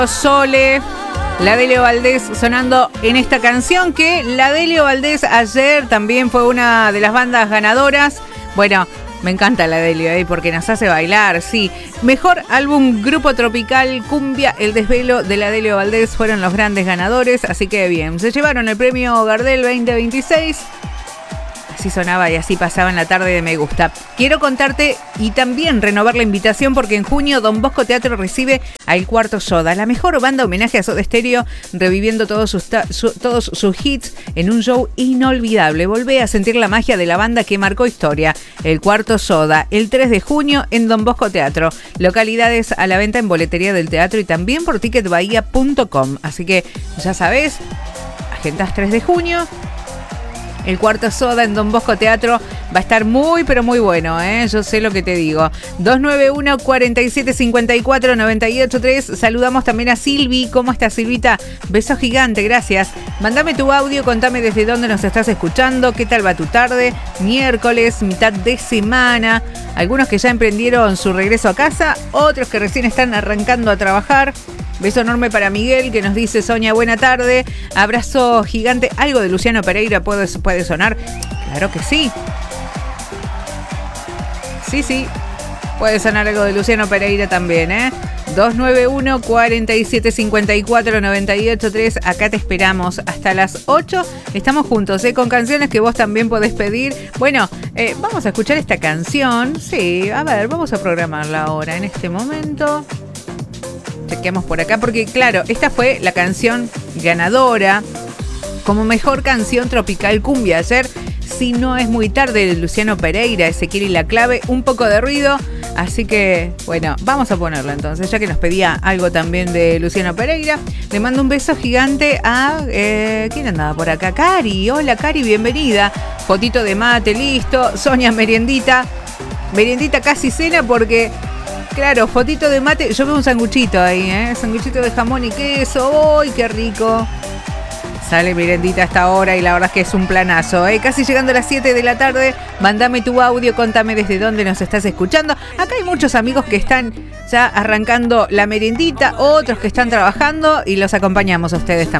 Sole, la Delio Valdés sonando en esta canción, que la Delio Valdés ayer también fue una de las bandas ganadoras. Bueno, me encanta la Delio porque nos hace bailar, sí. Mejor álbum grupo tropical cumbia, El Desvelo de la Delio Valdés fueron los grandes ganadores, así que bien, se llevaron el premio Gardel 2026. Así sonaba y así pasaba en la tarde de Me Gusta. Quiero contarte y también renovar la invitación porque en junio Don Bosco Teatro recibe a El Cuarto Soda, la mejor banda homenaje a Soda Stereo, reviviendo todos sus hits en un show inolvidable. Volvé a sentir la magia de la banda que marcó historia. El Cuarto Soda, el 3 de junio en Don Bosco Teatro. Localidades a la venta en boletería del teatro y también por ticketbahía.com. Así que ya sabés, agendas 3 de junio. El Cuarto Soda en Don Bosco Teatro va a estar muy, pero muy bueno, ¿eh? Yo sé lo que te digo. 291-4754-983. Saludamos también a Silvi. ¿Cómo estás, Silvita? Beso gigante, gracias. Mándame tu audio, contame desde dónde nos estás escuchando, qué tal va tu tarde. Miércoles, mitad de semana. Algunos que ya emprendieron su regreso a casa, otros que recién están arrancando a trabajar. Beso enorme para Miguel, que nos dice: Sonia, buena tarde. Abrazo gigante. ¿Algo de Luciano Pereira puede sonar? Claro que sí. Sí. Puede sonar algo de Luciano Pereira también, ¿eh? 291-4754-983. Acá te esperamos hasta las 8. Estamos juntos, con canciones que vos también podés pedir. Bueno, vamos a escuchar esta canción. Sí, a ver, vamos a programarla ahora, en este momento. Chequeamos por acá, porque claro, esta fue la canción ganadora como mejor canción tropical cumbia ayer. Si no es muy tarde, de Luciano Pereira, Ezequiel y la Clave, un poco de ruido. Así que, bueno, vamos a ponerlo entonces, ya que nos pedía algo también de Luciano Pereira. Le mando un beso gigante a... ¿quién andaba por acá? Cari. Hola, Cari, bienvenida. Fotito de mate, listo. Sonia, meriendita. Meriendita casi cena porque... Claro, fotito de mate. Yo veo un sanguchito ahí, sanguchito de jamón y queso. ¡Uy, qué rico! Sale merendita hasta ahora y la verdad es que es un planazo, Casi llegando a las 7 de la tarde. Mándame tu audio, contame desde dónde nos estás escuchando. Acá hay muchos amigos que están ya arrancando la merendita, otros que están trabajando y los acompañamos a ustedes también.